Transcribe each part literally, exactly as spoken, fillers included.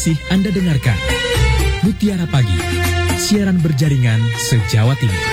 masih Anda dengarkan Mutiara Pagi, siaran berjaringan se-Jawa Timur.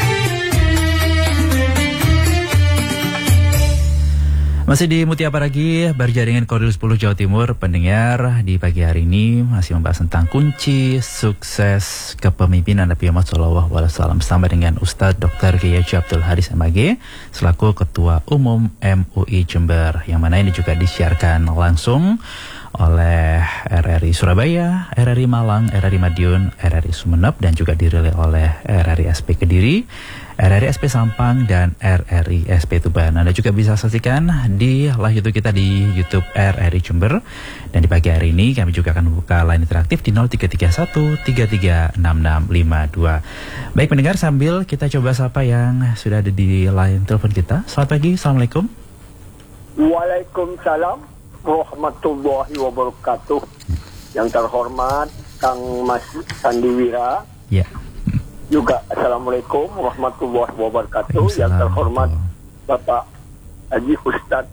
Masih di Mutiara Pagi, berjaringan Koridor sepuluh Jawa Timur. Pendengar, di pagi hari ini masih membahas tentang kunci sukses kepemimpinan Nabi Muhammad shallallahu alaihi wasallam bersama dengan Ustadz Doktor Kiai Abdul Haris M A G selaku Ketua Umum M U I Jember, yang mana ini juga disiarkan langsung oleh R R I Surabaya, R R I Malang, R R I Madiun, R R I Sumeneb, dan juga dirilai oleh R R I S P Kediri, R R I S P Sampang, dan R R I S P Tuban. Anda juga bisa saksikan di live YouTube kita di YouTube R R I Jember. Dan di pagi hari ini kami juga akan membuka line interaktif di nol tiga tiga satu tiga tiga enam enam lima dua. Baik pendengar, sambil kita coba sapa yang sudah ada di line telepon kita. Selamat pagi, Assalamualaikum. Waalaikumsalam warahmatullahi wabarakatuh. Yang terhormat Kang Mas Sandiwira. Ya. Juga Assalamualaikum warahmatullahi wabarakatuh. Yang terhormat Bapak Haji Ustadz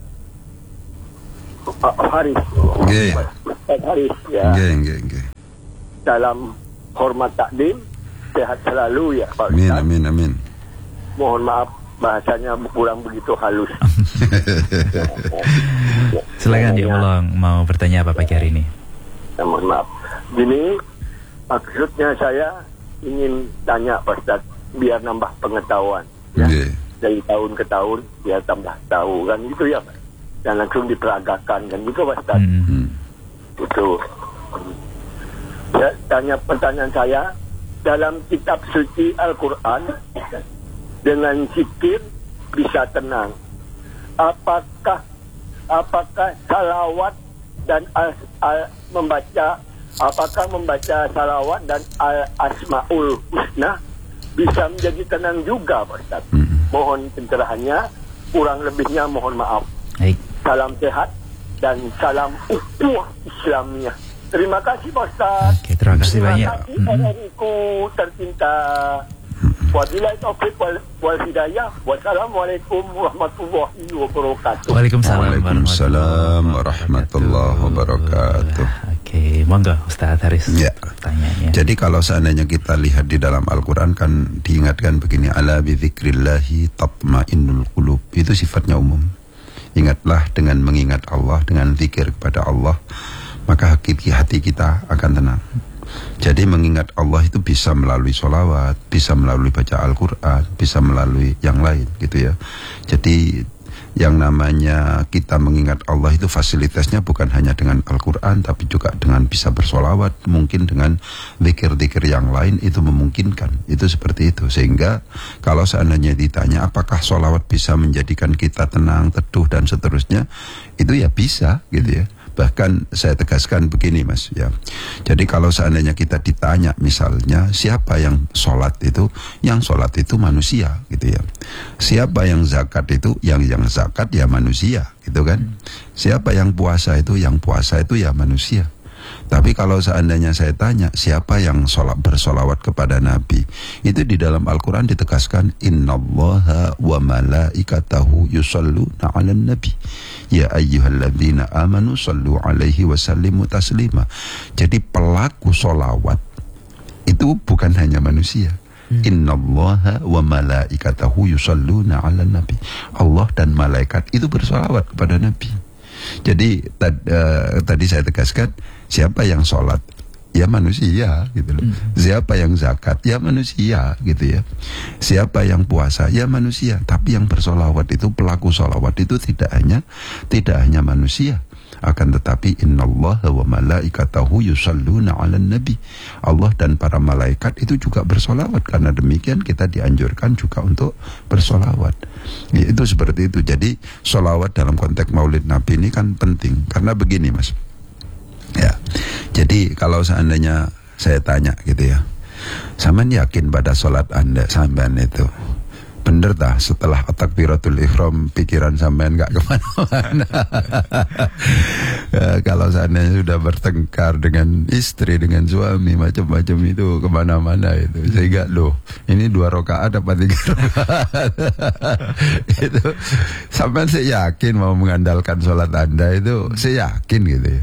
Haris. Nggih. Ustadz Haris ya. Nggih, nggih, nggih. Dalam hormat takdim, sehat selalu ya Pak Amin, Ustadz. amin, amin. Mohon maaf bahasanya kurang begitu halus. Silakan dia Mulong, mau bertanya apa pagi hari ini? Ya, mohon maaf. Gini, maksudnya saya ingin tanya Pak Ustadz, biar nambah pengetahuan ya. Nggih. Dari tahun ke tahun biar tambah tahu kan gitu ya Pak. Dan langsung diperagakan kan gitu Pak Ustadz. Mm-hmm. Itu. Ya, tanya pertanyaan saya, dalam kitab suci Al-Quran dengan zikir bisa tenang. Apakah apakah salawat dan al, al, membaca apakah membaca salawat dan al asmaul husna bisa menjadi tenang juga Pak Ustaz? Mm-hmm. Mohon pencerahannya, kurang lebihnya mohon maaf. Baik. Salam sehat dan salam ukhuwah Islamiyah. Terima kasih Pak Ustaz. Oke, terima kasih terima banyak. kasih mm-hmm. R R I-ku tercinta. Wabillahi taufiq wal, wal hidayah. Wassalamualaikum warahmatullahi wabarakatuh. Waalaikumsalam, Waalaikumsalam warahmatullahi wabarakatuh. Oke, monggo Ustaz Haris. Ya. Pertanyaannya. Jadi kalau seandainya kita lihat di dalam Al-Quran kan diingatkan begini, ala bi dzikrillahi tatmainnul qulub. Itu sifatnya umum. Ingatlah dengan mengingat Allah, dengan zikir kepada Allah, maka hati hati kita akan tenang. Jadi mengingat Allah itu bisa melalui sholawat, bisa melalui baca Al-Quran, bisa melalui yang lain gitu ya. Jadi yang namanya kita mengingat Allah itu fasilitasnya bukan hanya dengan Al-Quran, tapi juga dengan bisa bersolawat, mungkin dengan zikir-zikir yang lain itu memungkinkan. Itu seperti itu. Sehingga kalau seandainya ditanya apakah solawat bisa menjadikan kita tenang, teduh dan seterusnya, itu ya bisa gitu ya. Bahkan saya tegaskan begini Mas ya. Jadi kalau seandainya kita ditanya misalnya siapa yang sholat itu, yang sholat itu manusia gitu ya. Siapa yang zakat itu, yang yang zakat ya manusia gitu kan. Siapa yang puasa itu, yang puasa itu ya manusia. Tapi kalau seandainya saya tanya siapa yang sholat bersolawat kepada Nabi, itu di dalam Al-Quran ditegaskan innallaha wa malaikatahu yusalluna 'alan nabi ya ayyuhalladzina amanu sallu alaihi wa sallimu taslima. Jadi pelaku solawat itu bukan hanya manusia. Hmm. Innallaha wa malaikatahu yusalluna 'alan nabi. Allah dan malaikat itu bersolawat kepada Nabi. Jadi tad, uh, tadi saya tegaskan siapa yang sholat ya manusia gitu loh. Hmm. Siapa yang zakat ya manusia gitu ya. Siapa yang puasa ya manusia. Tapi yang bersolawat itu, pelaku solawat itu tidak hanya tidak hanya manusia, akan tetapi innallaha wa malaikatahu yusalluna 'alan nabi. Allah dan para malaikat itu juga bersolawat. Karena demikian kita dianjurkan juga untuk bersolawat ya, itu seperti itu. Jadi solawat dalam konteks maulid Nabi ini kan penting. Karena begini Mas ya, jadi kalau seandainya saya tanya gitu ya, sampean yakin pada sholat anda sampean itu bener dah setelah takbiratul ihram pikiran sampean gak kemana-mana? Ya, kalau seandainya sudah bertengkar dengan istri, dengan suami, macam-macam itu kemana-mana itu. Sehingga loh, ini dua rakaat apa tiga rakaat? Itu sampean saya yakin mau mengandalkan sholat anda itu, saya yakin gitu ya.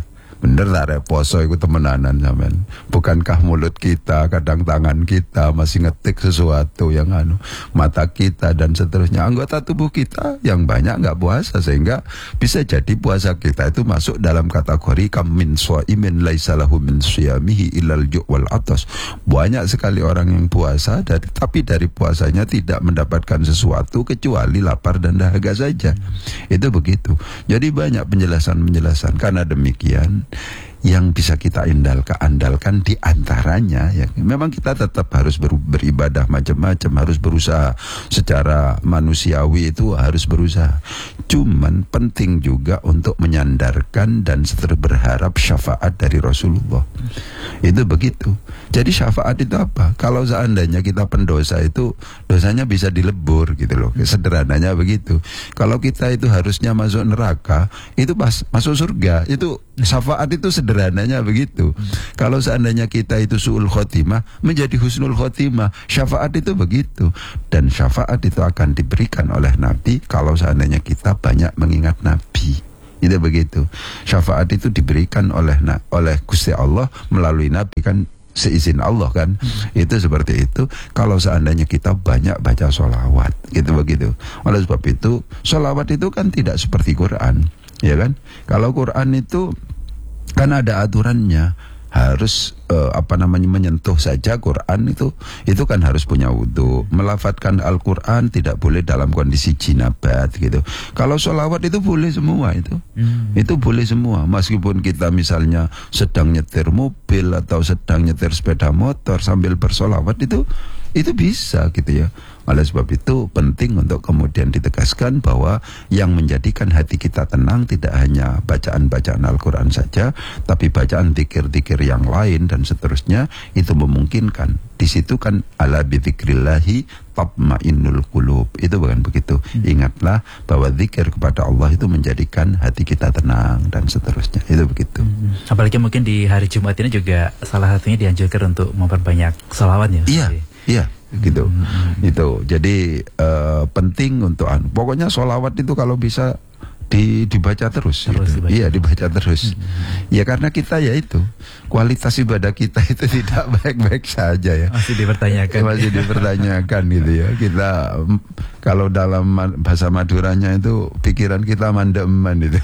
Bener tak rek poso iku temenanan sampean. Bukankah mulut kita, kadang tangan kita masih ngetik sesuatu yang anu, mata kita dan seterusnya, anggota tubuh kita yang banyak nggak puasa, sehingga bisa jadi puasa kita itu masuk dalam kategori kam min shaimin laisa lahu min shiyamihi illal ju' wal atas. Banyak sekali orang yang puasa dari, tapi dari puasanya tidak mendapatkan sesuatu kecuali lapar dan dahaga saja. Itu begitu. Jadi banyak penjelasan-penjelasan. Karena demikian, yang bisa kita andalkan, andalkan di antaranya ya, memang kita tetap harus ber, beribadah macam-macam, harus berusaha secara manusiawi, itu harus berusaha. Cuman penting juga untuk menyandarkan dan seterus berharap syafaat dari Rasulullah. Itu begitu. Jadi syafaat itu apa? Kalau seandainya kita pendosa itu dosanya bisa dilebur gitu loh. Sederhananya begitu. Kalau kita itu harusnya masuk neraka, itu pas masuk surga, itu syafaat itu sederhananya begitu. Hmm. Kalau seandainya kita itu su'ul khotimah, menjadi husnul khotimah. Syafaat itu begitu. Dan syafaat itu akan diberikan oleh Nabi kalau seandainya kita banyak mengingat Nabi. Itu begitu. Syafaat itu diberikan oleh oleh Gusti Allah melalui Nabi, kan seizin Allah kan. Hmm. Itu seperti itu. Kalau seandainya kita banyak baca sholawat, gitu begitu. Oleh sebab itu, sholawat itu kan tidak seperti Quran, ya kan? Kalau Quran itu kan ada aturannya, harus uh, apa namanya menyentuh saja Quran itu itu kan harus punya wudu. Melafadzkan Al-Quran tidak boleh dalam kondisi jinabat gitu. Kalau sholawat itu boleh semua itu. Hmm. Itu boleh semua. Meskipun kita misalnya sedang nyetir mobil atau sedang nyetir sepeda motor sambil bersolawat, itu itu bisa gitu ya. Oleh sebab itu penting untuk kemudian ditegaskan bahwa yang menjadikan hati kita tenang tidak hanya bacaan-bacaan Al-Quran saja, tapi bacaan zikir-zikir yang lain dan seterusnya. Itu memungkinkan. Di situ kan ala bizikrillahi tatmainnul qulub. Itu bukan begitu. Hmm. Ingatlah bahwa zikir kepada Allah itu menjadikan hati kita tenang dan seterusnya. Itu begitu. Hmm. Apalagi mungkin di hari Jumat ini juga salah satunya dianjurkan untuk memperbanyak sholawat ya. Iya, iya. Gitu, hmm. itu jadi uh, penting untuk anu. Pokoknya sholawat itu kalau bisa di, dibaca terus, terus gitu. dibaca. Iya dibaca terus. Hmm. Ya karena kita ya itu kualitas ibadah kita itu tidak baik-baik saja ya. Masih dipertanyakan. Masih dipertanyakan gitu ya. Kita kalau dalam bahasa Maduranya itu pikiran kita mandeman itu,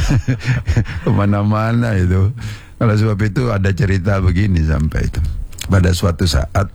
kemana-mana itu. Kalau sebab itu ada cerita begini sampai itu. Pada suatu saat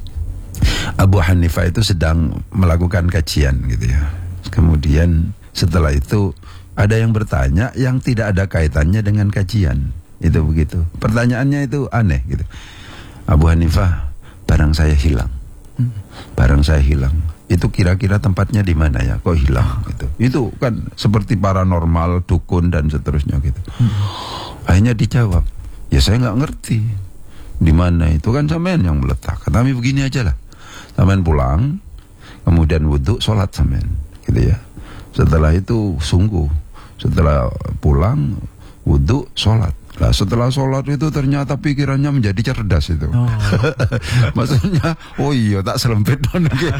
Abu Hanifah itu sedang melakukan kajian gitu ya. Kemudian setelah itu ada yang bertanya yang tidak ada kaitannya dengan kajian. Itu begitu. Pertanyaannya itu aneh gitu. Abu Hanifah, barang saya hilang. Barang saya hilang. Itu kira-kira tempatnya di mana ya? Kok hilang gitu. Itu kan seperti paranormal, dukun dan seterusnya gitu. Akhirnya dijawab, ya saya nggak ngerti di mana itu, kan sampean yang meletak. Tapi begini aja lah. Sampean pulang, kemudian wudhu, sholat sampean, gitu ya. Setelah itu sungguh, setelah pulang, wudhu, sholat. Nah setelah sholat itu ternyata pikirannya menjadi cerdas itu. Oh. Maksudnya, oh iya tak selempit mungkin.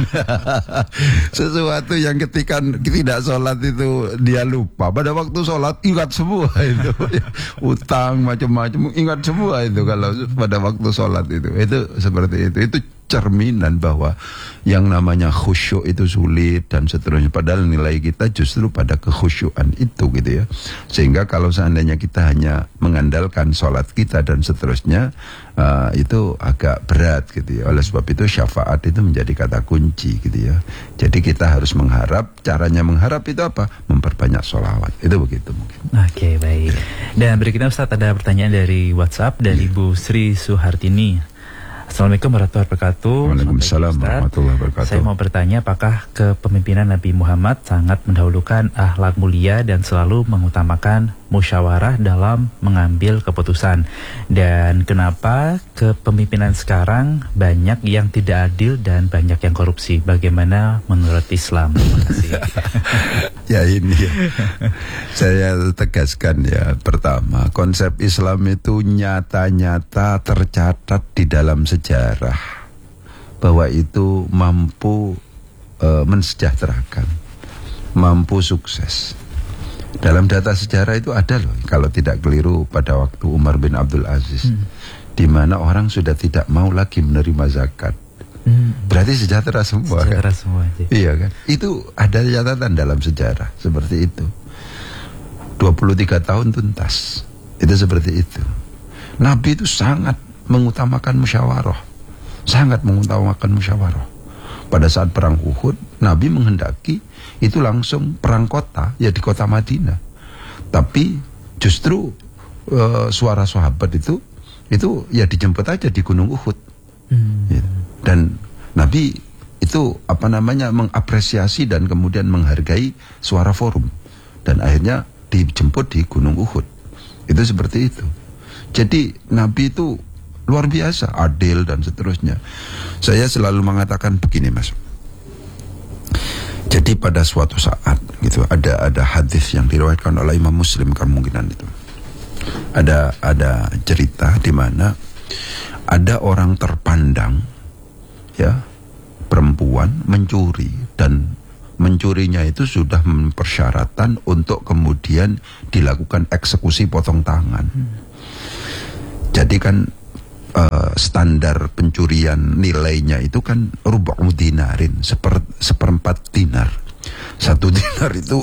Sesuatu yang ketika tidak sholat itu dia lupa. Pada waktu sholat ingat semua itu. Utang macam-macam ingat semua itu kalau pada waktu sholat itu. Itu seperti itu. Itu cerminan bahwa yang namanya khusyuk itu sulit dan seterusnya. Padahal nilai kita justru pada kekhusyuan itu gitu ya. Sehingga kalau seandainya kita hanya mengandalkan sholat kita dan seterusnya, uh, itu agak berat gitu ya. Oleh sebab itu syafaat itu menjadi kata kunci gitu ya. Jadi kita harus mengharap. Caranya mengharap itu apa? Memperbanyak sholawat. Itu begitu mungkin. Oke, baik. Dan berikutnya Ustaz ada pertanyaan dari WhatsApp dari yeah. Bu Sri Suhartini. Assalamualaikum warahmatullahi wabarakatuh. Waalaikumsalam warahmatullahi wabarakatuh. Saya mau bertanya, apakah kepemimpinan Nabi Muhammad sangat mendahulukan akhlak mulia dan selalu mengutamakan musyawarah dalam mengambil keputusan? Dan kenapa kepemimpinan sekarang banyak yang tidak adil dan banyak yang korupsi? Bagaimana menurut Islam? Terima kasih. Ya ini ya. Saya tegaskan ya, pertama konsep Islam itu nyata-nyata tercatat di dalam sejarah bahwa itu mampu e, mensejahterakan, mampu sukses. Dalam data sejarah itu ada loh, kalau tidak keliru pada waktu Umar bin Abdul Aziz, hmm. di mana orang sudah tidak mau lagi menerima zakat. Hmm. Berarti sejahtera semua. Sejahtera kan? semua. Aja. Iya kan? Itu ada catatan dalam sejarah seperti itu. dua puluh tiga tahun tuntas. Itu seperti itu. Nabi itu sangat mengutamakan musyawarah. Sangat mengutamakan musyawarah. Pada saat perang Uhud, Nabi menghendaki itu langsung perang kota, ya di kota Madinah. Tapi justru uh, suara sahabat itu itu ya dijemput aja di Gunung Uhud. Hmm. Ya. Dan Nabi itu apa namanya mengapresiasi dan kemudian menghargai suara forum. Dan akhirnya dijemput di Gunung Uhud. Itu seperti itu. Jadi Nabi itu luar biasa, adil dan seterusnya. Saya selalu mengatakan begini, Mas. Jadi pada suatu saat gitu ada ada hadis yang diriwayatkan oleh Imam Muslim kemungkinan itu. Ada ada cerita di mana ada orang terpandang ya, perempuan mencuri dan mencurinya itu sudah mempersyaratan untuk kemudian dilakukan eksekusi potong tangan. Hmm. Jadi kan Uh, standar pencurian nilainya itu kan rubu' dinarin, seper, seperempat dinar. Satu dinar itu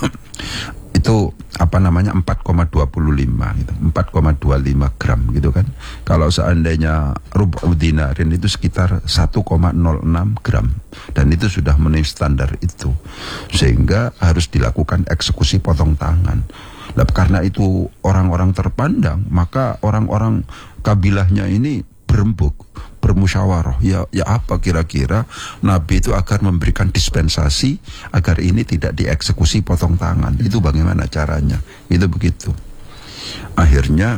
itu apa namanya empat koma dua lima gitu, empat koma dua lima gram gitu kan. Kalau seandainya rubu' dinarin itu sekitar satu koma nol enam gram, dan itu sudah memenuhi standar itu, sehingga harus dilakukan eksekusi potong tangan. Nah, karena itu orang-orang terpandang, maka orang-orang kabilahnya ini berembuk, bermusyawarah. Ya, ya apa kira-kira Nabi itu agar memberikan dispensasi agar ini tidak dieksekusi potong tangan. Itu bagaimana caranya? Itu begitu. Akhirnya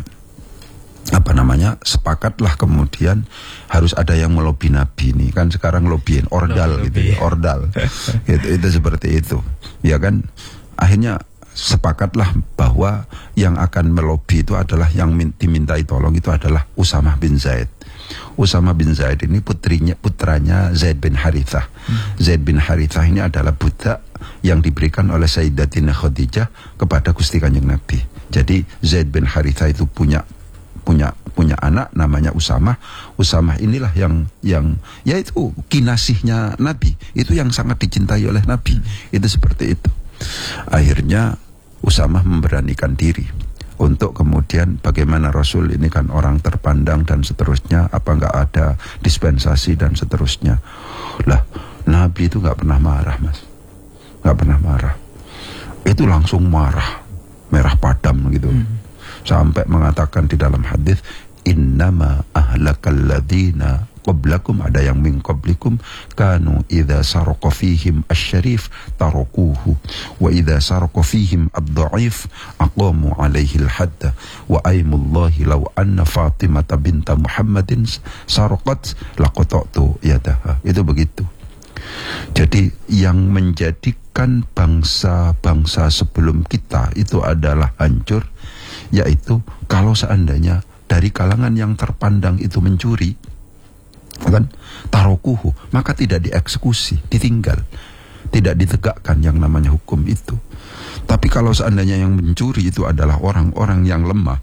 apa namanya sepakatlah kemudian harus ada yang melobi Nabi ini kan sekarang lobiin ordal Lobi. gitu ya, ordal. itu, itu seperti itu, ya kan. Akhirnya sepakatlah bahwa yang akan melobi itu adalah yang dimintai tolong itu adalah Usamah bin Zaid. Usamah bin Zaid ini putrinya putranya Zaid bin Harithah. Hmm. Zaid bin Harithah ini adalah budak yang diberikan oleh Sayyidatina Khadijah kepada Gusti Kanjeng Nabi. Jadi Zaid bin Harithah itu punya punya punya anak namanya Usamah. Usamah inilah yang yang yaitu kinasihnya Nabi. Itu yang sangat dicintai oleh Nabi. Hmm. Itu seperti itu. Akhirnya Usamah memberanikan diri untuk kemudian bagaimana Rasul ini kan orang terpandang dan seterusnya, apa nggak ada dispensasi dan seterusnya. Lah Nabi itu nggak pernah marah, Mas, nggak pernah marah. Itu langsung marah, merah padam gitu, hmm. sampai mengatakan di dalam hadis, innama ahlakal ladina qablakum, ada yang min qablikum kanu idza saraqa fihim asy-syarif tarakuhu wa idza saraqa fihim ad-dha'if aqamu alaihi al-hadd wa aymullahi law anna Fatimah binta Muhammadin saraqat laqata'tu yadaha. Itu begitu. Jadi yang menjadikan bangsa-bangsa sebelum kita itu adalah hancur, yaitu kalau seandainya dari kalangan yang terpandang itu mencuri, kan tarokuhu, maka tidak dieksekusi, ditinggal, tidak ditegakkan yang namanya hukum itu. Tapi kalau seandainya yang mencuri itu adalah orang-orang yang lemah,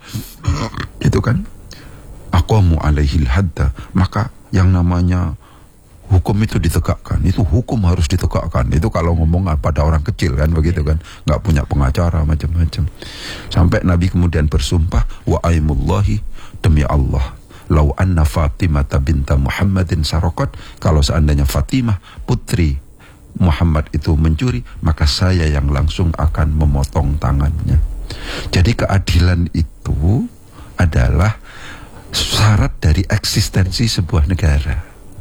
itu kan aqamu alaihil hadda, maka yang namanya hukum itu ditegakkan. Itu hukum harus ditegakkan. Itu kalau ngomong pada orang kecil kan begitu kan, nggak punya pengacara macam-macam. Sampai Nabi kemudian bersumpah, wa aimullahi, demi Allah, lau anna Fatimah binta Muhammadin sarokot, kalau seandainya Fatimah putri Muhammad itu mencuri, maka saya yang langsung akan memotong tangannya. Jadi keadilan itu adalah syarat dari eksistensi sebuah negara.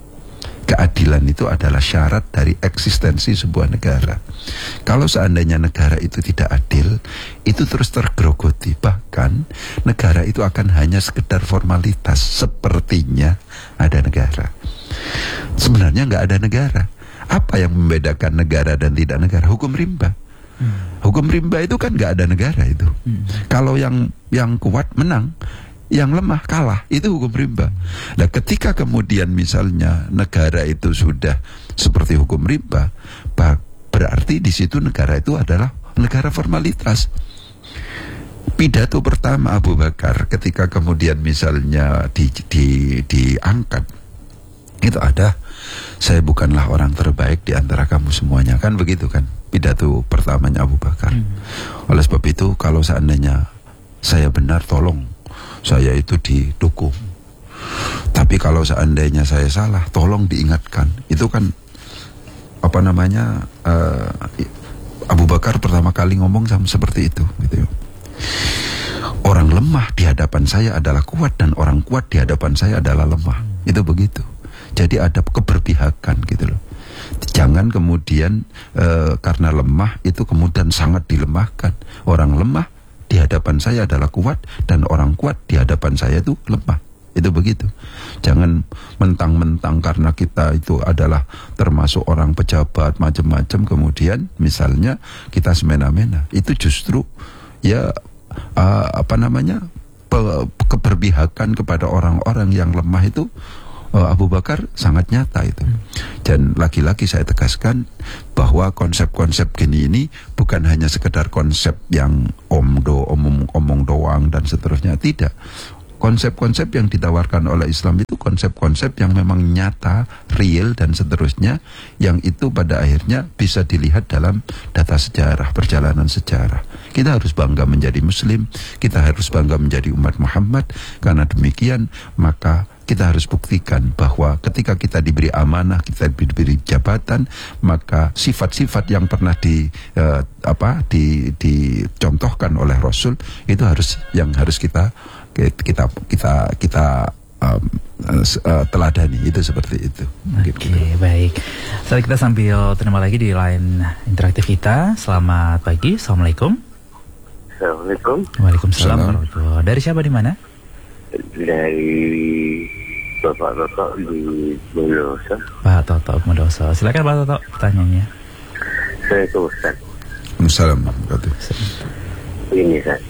Keadilan itu adalah syarat dari eksistensi sebuah negara. Kalau seandainya negara itu tidak adil, itu terus tergerogoti. Bahkan negara itu akan hanya sekedar formalitas. Sepertinya ada negara. Sebenarnya nggak ada negara. Apa yang membedakan negara dan tidak negara? Hukum rimba. Hmm. Hukum rimba itu kan nggak ada negara itu. Hmm. Kalau yang yang kuat menang, yang lemah kalah, itu hukum rimba. Nah, ketika kemudian misalnya negara itu sudah seperti hukum rimba, berarti di situ negara itu adalah negara formalitas. Pidato pertama Abu Bakar ketika kemudian misalnya di, di, diangkat, itu ada, saya bukanlah orang terbaik di antara kamu semuanya, kan begitu kan pidato pertamanya Abu Bakar. hmm. Oleh sebab itu kalau seandainya saya benar, tolong saya itu didukung, tapi kalau seandainya saya salah, tolong diingatkan. Itu kan apa namanya, uh, Abu Bakar pertama kali ngomong sama seperti itu gitu. Orang lemah di hadapan saya adalah kuat, dan orang kuat di hadapan saya adalah lemah. Itu begitu. Jadi ada keberpihakan gitu loh. Jangan kemudian e, karena lemah itu kemudian sangat dilemahkan. Orang lemah di hadapan saya adalah kuat, dan orang kuat di hadapan saya itu lemah. Itu begitu. Jangan mentang-mentang karena kita itu adalah termasuk orang pejabat macam-macam, kemudian misalnya kita semena-mena. Itu justru ya uh, apa namanya pe- keberpihakan kepada orang-orang yang lemah itu. uh, Abu Bakar sangat nyata itu. Dan lagi-lagi saya tegaskan bahwa konsep-konsep gini ini bukan hanya sekedar konsep yang omdo omong omong doang dan seterusnya, tidak. Konsep-konsep yang ditawarkan oleh Islam itu konsep-konsep yang memang nyata, real dan seterusnya, yang itu pada akhirnya bisa dilihat dalam data sejarah, perjalanan sejarah. Kita harus bangga menjadi Muslim, kita harus bangga menjadi umat Muhammad. Karena demikian maka kita harus buktikan bahwa ketika kita diberi amanah, kita diberi jabatan, maka sifat-sifat yang pernah di uh, apa di dicontohkan oleh Rasul itu harus yang harus kita kita kita kita um, uh, teladani. Itu seperti itu. Oke, okay, baik. Sekarang kita sambil terima lagi di line interaktif kita. Selamat pagi, assalamualaikum. Assalamualaikum. Waalaikumsalam warahmatullahi. Dari siapa, di mana? Dari Bapak Toto di Bondowoso. Pak Toto Bondowoso. Silakan Pak Toto, pertanyaannya. Saya ke Ustaz. Assalamualaikum. Ini Ustaz,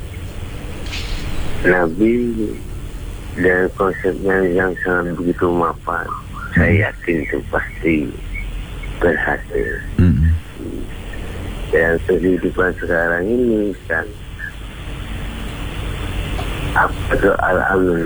Nabi dan konsepnya yang sangat begitu mapan, hmm. saya yakin itu pasti berhasil. Hmm. Dan kehidupan sekarang ini kan apa itu al-amin?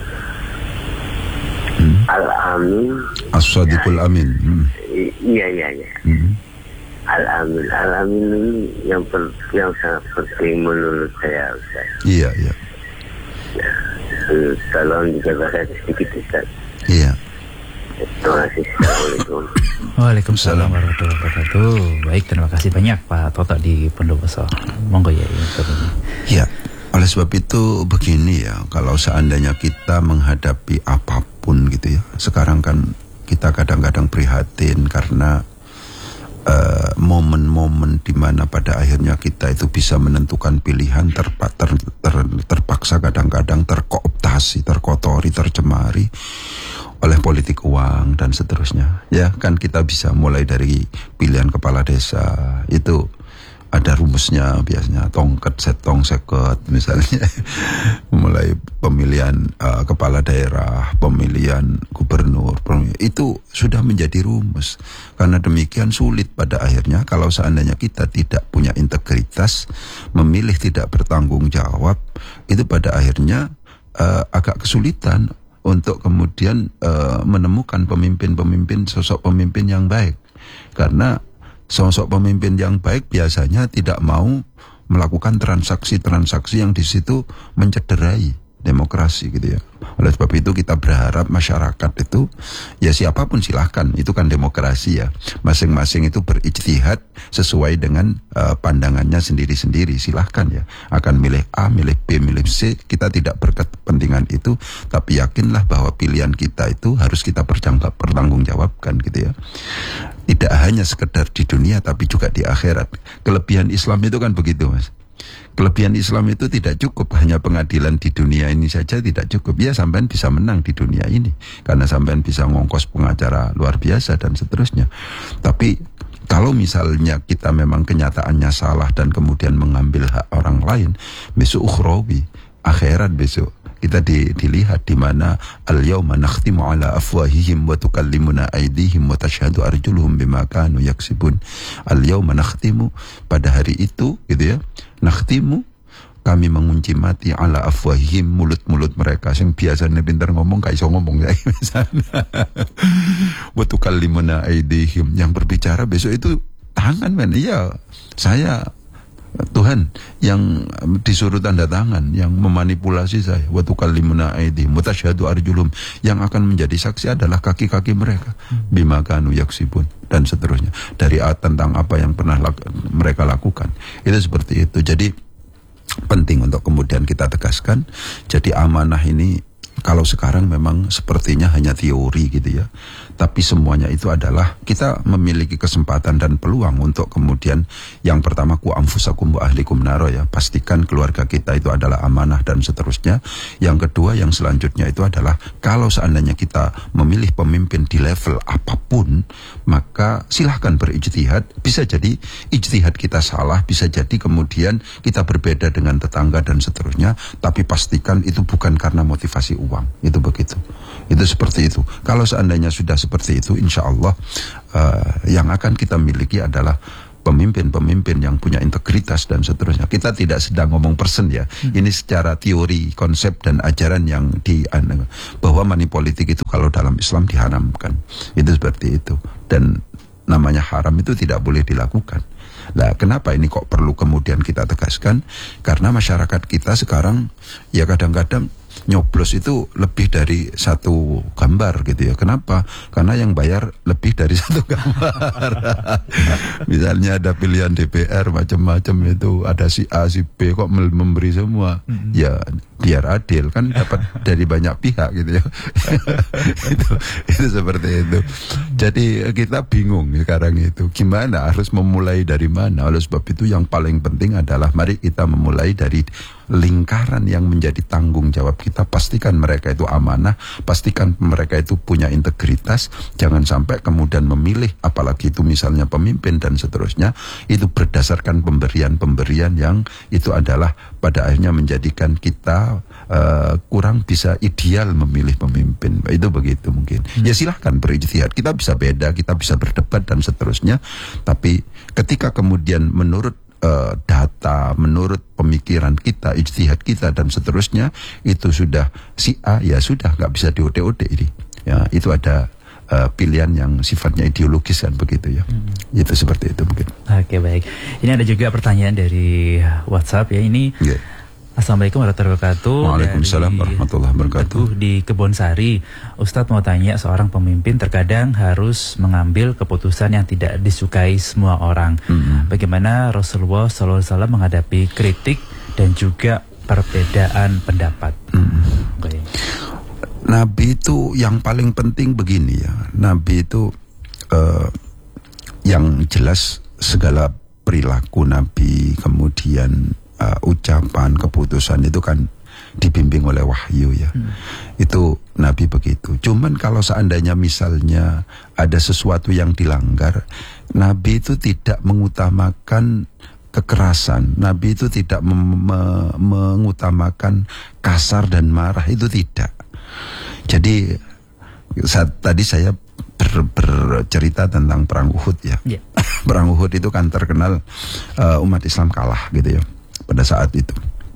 Hmm. Al-amin, as-sadiqul amin. Hmm. Iya iya iya. Hmm. Al-amin, al-amin ini yang per, yang sangat penting menurut saya, Ustaz. Iya iya. Ya, tolong dikatakan sedikit, Ustaz. Iya. Terima kasih. Assalamualaikum. Waalaikumsalam warahmatullahi wabarakatuh. Baik, terima kasih banyak Pak Toto di Bondowoso. Monggo ya. Ya, oleh sebab itu begini ya, kalau seandainya kita menghadapi apapun gitu ya, sekarang kan kita kadang-kadang prihatin karena uh, momen-momen di mana pada akhirnya kita itu bisa menentukan pilihan terpa, ter, ter, terpaksa kadang-kadang terkooptasi, terkotori, tercemari oleh politik uang dan seterusnya. Ya kan kita bisa mulai dari pilihan kepala desa, itu ada rumusnya biasanya, tongket setong seket misalnya. Mulai pemilihan uh, kepala daerah, pemilihan gubernur, pemilihan, itu sudah menjadi rumus. Karena demikian sulit pada akhirnya kalau seandainya kita tidak punya integritas, memilih tidak bertanggung jawab, itu pada akhirnya uh, agak kesulitan untuk kemudian uh, menemukan pemimpin-pemimpin, sosok pemimpin yang baik. Karena sosok pemimpin yang baik biasanya tidak mau melakukan transaksi-transaksi yang di situ mencederai demokrasi gitu ya. Oleh sebab itu kita berharap masyarakat itu, ya siapapun silahkan, itu kan demokrasi ya. Masing-masing itu berijtihad sesuai dengan uh, pandangannya sendiri-sendiri, silahkan ya. Akan milih A, milih B, milih C, kita tidak berkepentingan itu, tapi yakinlah bahwa pilihan kita itu harus kita pertanggungjawabkan gitu ya. Tidak hanya sekedar di dunia tapi juga di akhirat. Kelebihan Islam itu kan begitu, Mas. Kelebihan Islam itu tidak cukup hanya pengadilan di dunia ini saja, tidak cukup. Ya sampean bisa menang di dunia ini karena sampean bisa ngongkos pengacara luar biasa dan seterusnya. Tapi kalau misalnya kita memang kenyataannya salah dan kemudian mengambil hak orang lain, besok ukhrawi, akhirat besok, kita di, dilihat di mana al-yauma nakhtimu ala afwahihim wa tukallimuna aydihim wa tashhadu arjuluhum bima kanu yaksibun. Al-yauma nakhtimu, pada hari itu gitu ya, nakhtimu, kami mengunci mati ala afwahihim, mulut-mulut mereka yang biasanya pintar ngomong gak iso ngomong ya misalnya. Wa tukallimuna aydihim, yang berbicara besok itu tangan men. Iya, saya Tuhan yang disuruh tanda tangan, yang memanipulasi saya. Wa tukallimuna aydihim wa tashhadu arjulum, yang akan menjadi saksi adalah kaki-kaki mereka. Bima kanu yaksibun, dan seterusnya. Dari tentang apa yang pernah lak- mereka lakukan. Itu seperti itu. Jadi penting untuk kemudian kita tegaskan. Jadi amanah ini kalau sekarang memang sepertinya hanya teori gitu ya. Tapi semuanya itu adalah kita memiliki kesempatan dan peluang untuk kemudian yang pertama ku anfusakum wa ahlikum naro ya. Pastikan keluarga kita itu adalah amanah dan seterusnya. Yang kedua, yang selanjutnya itu adalah kalau seandainya kita memilih pemimpin di level apapun, maka silahkan berijtihad. Bisa jadi ijtihad kita salah, bisa jadi kemudian kita berbeda dengan tetangga dan seterusnya. Tapi pastikan itu bukan karena motivasi uang. Itu begitu. Itu seperti itu. Kalau seandainya sudah seperti itu, insya Allah uh, yang akan kita miliki adalah pemimpin-pemimpin yang punya integritas dan seterusnya. Kita tidak sedang ngomong persen ya. Hmm. Ini secara teori, konsep dan ajaran yang di bahwa money politik itu kalau dalam Islam diharamkan. Itu seperti itu. Dan namanya haram itu tidak boleh dilakukan. Nah, kenapa ini kok perlu kemudian kita tegaskan? Karena masyarakat kita sekarang ya kadang-kadang nyoblos itu lebih dari satu gambar gitu ya. Kenapa? Karena yang bayar lebih dari satu gambar. Misalnya ada pilihan D P R macam-macam itu, ada si A, si B, kok memberi semua. Mm-hmm. Ya biar adil kan, dapat dari banyak pihak gitu ya. itu itu seperti itu. Jadi kita bingung sekarang itu. Gimana harus memulai dari mana? Oleh sebab itu yang paling penting adalah mari kita memulai dari lingkaran yang menjadi tanggung jawab kita. Pastikan mereka itu amanah, pastikan mereka itu punya integritas. Jangan sampai kemudian memilih, apalagi itu misalnya pemimpin dan seterusnya, itu berdasarkan pemberian-pemberian yang itu adalah pada akhirnya menjadikan kita uh, kurang bisa ideal memilih pemimpin. Itu begitu mungkin. Hmm. Ya silahkan berijtihad, kita bisa beda, kita bisa berdebat dan seterusnya. Tapi ketika kemudian menurut Uh, data, menurut pemikiran kita, ijtihad kita dan seterusnya, itu sudah si A, ya sudah, nggak bisa diode-ode ini. Ya, itu ada uh, pilihan yang sifatnya ideologis kan begitu ya. Hmm. Itu seperti itu mungkin. Oke, baik. Ini ada juga pertanyaan dari WhatsApp ya. Ini yeah. Assalamualaikum warahmatullahi wabarakatuh. Waalaikumsalam warahmatullahi wabarakatuh. Di Kebonsari, Ustadz mau tanya, seorang pemimpin terkadang harus mengambil keputusan yang tidak disukai semua orang. Mm-hmm. Bagaimana Rasulullah shallallahu alaihi wasallam menghadapi kritik dan juga perbedaan pendapat? Mm-hmm. Okay. Nabi itu yang paling penting begini ya. Nabi itu uh, yang jelas segala perilaku Nabi, kemudian Uh, ucapan, keputusan itu kan dibimbing oleh wahyu ya. Hmm. Itu Nabi begitu. Cuman kalau seandainya misalnya ada sesuatu yang dilanggar, Nabi itu tidak mengutamakan kekerasan. Nabi itu tidak mem- me- mengutamakan kasar dan marah, itu tidak. Jadi saat tadi saya ber- bercerita tentang perang Uhud ya. Yeah. Perang Uhud itu kan terkenal uh, umat Islam kalah gitu ya. Pada saat itu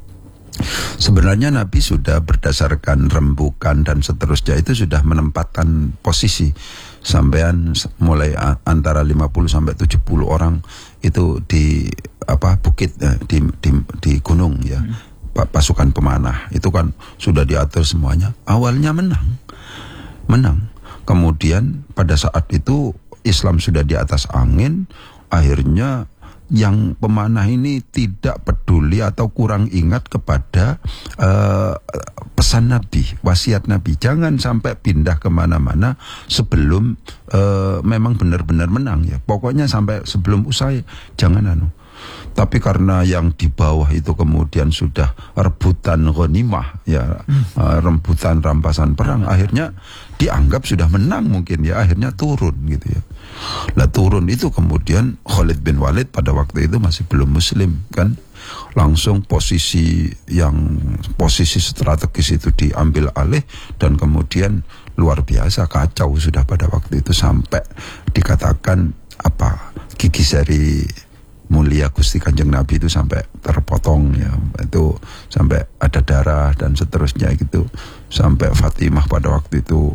sebenarnya Nabi sudah berdasarkan rembukan dan seterusnya itu sudah menempatkan posisi sampean mulai antara lima puluh sampai tujuh puluh orang itu di apa bukit di di, di gunung ya. Hmm. Pasukan pemanah itu kan sudah diatur semuanya. Awalnya menang. Menang. Kemudian pada saat itu Islam sudah di atas angin, akhirnya yang pemanah ini tidak peduli atau kurang ingat kepada uh, pesan Nabi, wasiat Nabi. Jangan sampai pindah kemana-mana sebelum uh, memang benar-benar menang ya. Pokoknya sampai sebelum usai jangan anu. Tapi karena yang di bawah itu kemudian sudah rebutan ghanimah ya, hmm. uh, rebutan rampasan perang, akhirnya dianggap sudah menang mungkin ya, akhirnya turun gitu ya. Lah turun itu kemudian Khalid bin Walid pada waktu itu masih belum muslim kan. langsung posisi yang posisi strategis itu diambil alih, dan kemudian luar biasa kacau sudah pada waktu itu, sampai dikatakan apa gigi jari mulia Gusti Kanjeng Nabi itu sampai terpotong ya, itu sampai ada darah dan seterusnya gitu, sampai Fatimah pada waktu itu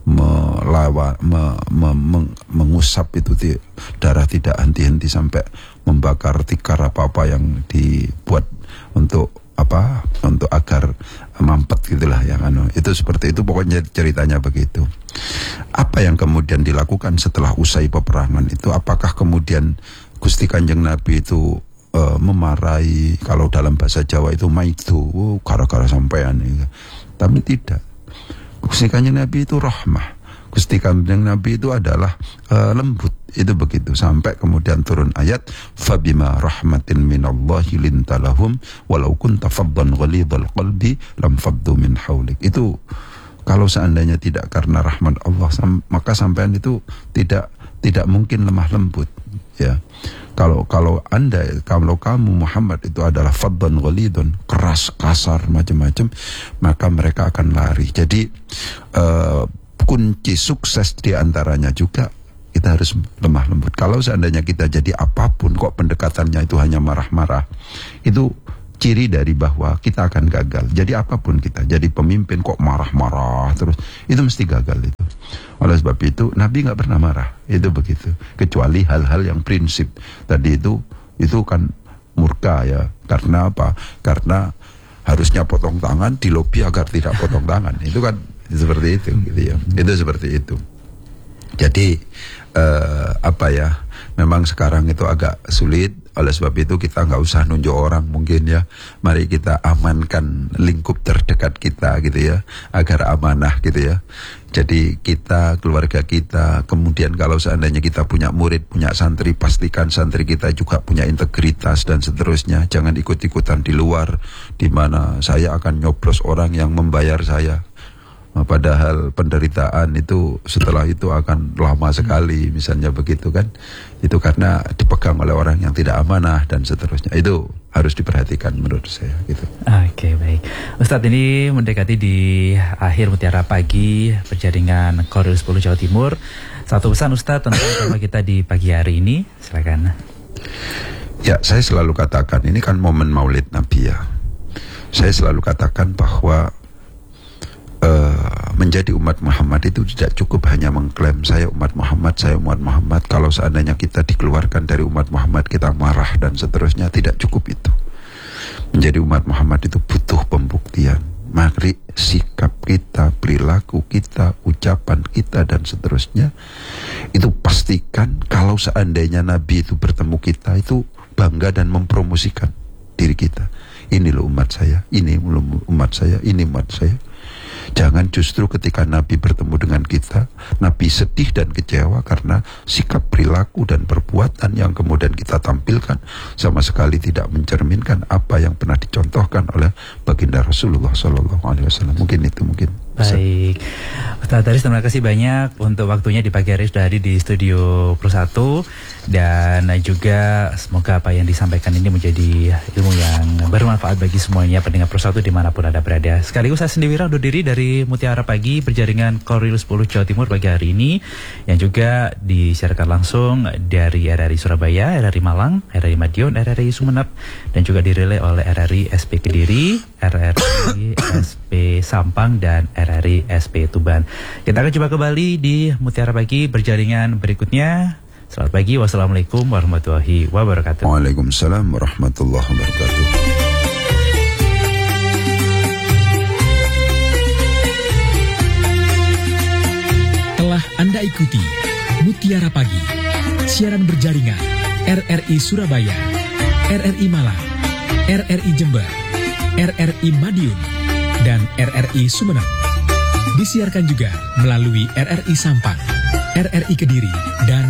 melawan me, me, meng, mengusap itu di, darah tidak henti-henti sampai membakar tikar apa-apa yang dibuat untuk apa untuk agar mampet gitulah yang anu, itu seperti itu pokoknya ceritanya begitu. Apa yang kemudian dilakukan setelah usai peperangan itu, apakah kemudian Gusti Kanjeng Nabi itu uh, memarahi, kalau dalam bahasa Jawa itu maitu, oh, gara-gara sampean ya. Tapi tidak. Gusti Kanjeng Nabi itu rahmah. Gusti Kanjeng Nabi itu adalah uh, lembut, itu begitu, sampai kemudian turun ayat fabima rahmatin minallahi lintalahum walau kunta faddan ghalidhal qalbi lam faddu min haulik. Itu kalau seandainya tidak karena rahmat Allah, sam- maka sampean itu tidak tidak mungkin lemah lembut. Ya, kalau kalau anda kalau kamu Muhammad itu adalah faddan ghalidun, keras kasar macam-macam, maka mereka akan lari. Jadi uh, kunci sukses diantaranya juga kita harus lemah lembut. Kalau seandainya kita jadi apapun kok pendekatannya itu hanya marah-marah, itu ciri dari bahwa kita akan gagal. Jadi apapun kita, jadi pemimpin kok marah-marah terus, itu mesti gagal itu. Oleh sebab itu Nabi nggak pernah marah, itu begitu. Kecuali hal-hal yang prinsip tadi itu, itu kan murka ya. Karena apa? Karena harusnya potong tangan di lobi agar tidak potong tangan. Itu kan seperti itu, gitu ya. Itu seperti itu. Jadi eh, apa ya? Memang sekarang itu agak sulit. Oleh sebab itu kita nggak usah nunjuk orang mungkin ya. Mari kita amankan lingkup terdekat kita gitu ya, agar amanah gitu ya. Jadi kita, keluarga kita, kemudian kalau seandainya kita punya murid, punya santri, pastikan santri kita juga punya integritas dan seterusnya. Jangan ikut-ikutan di luar, di mana saya akan nyoblos orang yang membayar saya. Padahal penderitaan itu setelah itu akan lama sekali, misalnya begitu kan. Itu karena dipegang oleh orang yang tidak amanah dan seterusnya. Itu harus diperhatikan menurut saya gitu. Oke, baik. Ustadz, ini mendekati di akhir Mutiara Pagi berjaringan Koril sepuluh Jawa Timur. Satu pesan Ustadz tentang tema kita di pagi hari ini, silakan. Ya, saya selalu katakan ini kan momen Maulid Nabi ya. Saya selalu katakan bahwa Uh, menjadi umat Muhammad itu tidak cukup hanya mengklaim saya umat Muhammad, saya umat Muhammad. Kalau seandainya kita dikeluarkan dari umat Muhammad, kita marah dan seterusnya, tidak cukup itu. Menjadi umat Muhammad itu butuh pembuktian. Mari sikap kita, perilaku kita, ucapan kita dan seterusnya itu pastikan kalau seandainya Nabi itu bertemu kita itu bangga dan mempromosikan diri kita. Ini loh umat saya, ini loh umat saya, ini umat saya. Jangan justru ketika Nabi bertemu dengan kita, Nabi sedih dan kecewa karena sikap perilaku dan perbuatan yang kemudian kita tampilkan sama sekali tidak mencerminkan apa yang pernah dicontohkan oleh baginda Rasulullah Sallallahu Alaihi Wasallam. Mungkin itu mungkin. Baik, Ustaz Daris, terima kasih banyak untuk waktunya di pagi hari sudah hadir di studio Pro satu, dan juga semoga apa yang disampaikan ini menjadi ilmu yang bermanfaat bagi semuanya pendengar Pro satu dimanapun Anda berada. Sekaligus saya sendiri undur diri dari Mutiara Pagi berjaringan Koril sepuluh Jawa Timur pagi hari ini, yang juga disiarkan langsung dari R R I Surabaya, R R I Malang, R R I Madiun, R R I Sumeneb, dan juga dirilai oleh R R I S P Kediri, R R I S P Sampang, dan R R I S P Tuban. Kita akan coba kembali di Mutiara Pagi berjaringan berikutnya. Selamat pagi, wassalamualaikum warahmatullahi wabarakatuh. Waalaikumsalam warahmatullahi wabarakatuh. Telah Anda ikuti Mutiara Pagi, siaran berjaringan R R I Surabaya, R R I Malang, R R I Jember, R R I Madiun, dan R R I Sumeneb. Disiarkan juga melalui R R I Sampang, R R I Kediri, dan